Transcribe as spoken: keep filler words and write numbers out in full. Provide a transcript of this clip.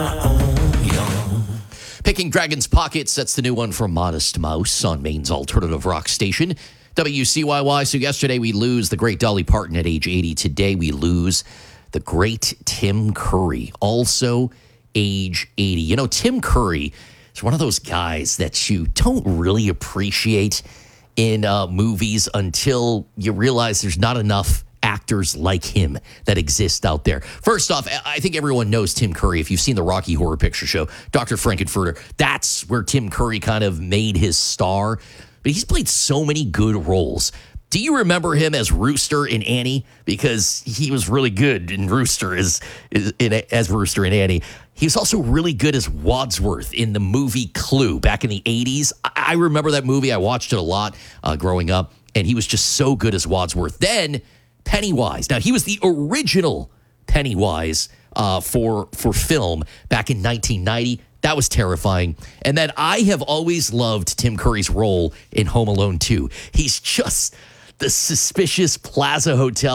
Picking Dragon's Pockets, that's the new one from Modest Mouse on Maine's alternative rock station, W C Y Y. So yesterday we lose the great Dolly Parton at age eighty. Today we lose the great Tim Curry, also age eighty. You know, Tim Curry is one of those guys that you don't really appreciate in uh, movies until you realize there's not enough actors like him that exist out there. First off, I think everyone knows Tim Curry. If you've seen the Rocky Horror Picture Show, Doctor Frankenfurter, that's where Tim Curry kind of made his star. But he's played so many good roles. Do you remember him as Rooster in Annie? Because he was really good in Rooster as, in, as Rooster in Annie. He was also really good as Wadsworth in the movie Clue back in the eighties. I remember that movie. I watched it a lot uh, growing up, and he was just so good as Wadsworth. Then Pennywise. Now, he was the original Pennywise uh, for, for film back in nineteen ninety. That was terrifying. And then I have always loved Tim Curry's role in Home Alone two. He's just the suspicious Plaza Hotel